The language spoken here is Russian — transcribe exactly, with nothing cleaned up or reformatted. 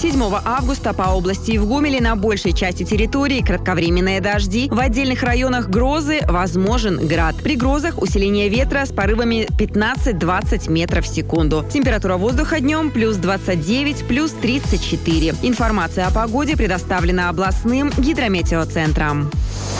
седьмого августа по области и в Гомеле на большей части территории кратковременные дожди. В отдельных районах грозы, возможен град. При грозах усиление ветра с порывами пятнадцать-двадцать метров в секунду. Температура воздуха днем плюс двадцать девять, плюс тридцать четыре. Информация о погоде предоставлена областным гидрометеоцентром.